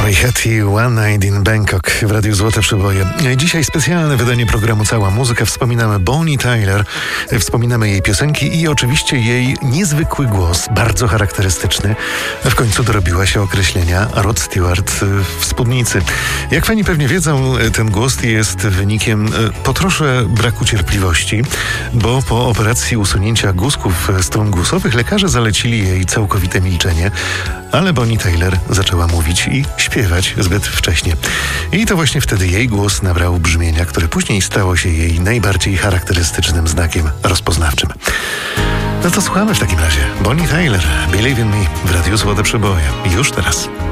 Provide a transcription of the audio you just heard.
Roy Hetty, One Night in Bangkok w Radiu Złote Przeboje. Dzisiaj specjalne wydanie programu Cała Muzyka. Wspominamy Bonnie Tyler, wspominamy jej piosenki i oczywiście jej niezwykły głos, bardzo charakterystyczny. W końcu dorobiła się określenia Rod Stewart w spódnicy. Jak fani pewnie wiedzą, ten głos jest wynikiem po trosze braku cierpliwości, bo po operacji usunięcia guzków strun głosowych lekarze zalecili jej całkowite milczenie, ale Bonnie Tyler zaczęła mówić i śpiewać zbyt wcześnie. I to właśnie wtedy jej głos nabrał brzmienia, które później stało się jej najbardziej charakterystycznym znakiem rozpoznawczym. No to słuchamy w takim razie. Bonnie Tyler, Believe in Me w Radiu Złote Przeboje. Już teraz.